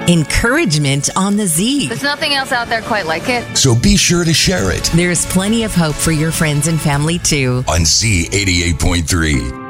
encouragement on the Z. There's nothing else out there quite like it. So be sure to share it There's plenty of hope for your friends and family, too. on Z88.3.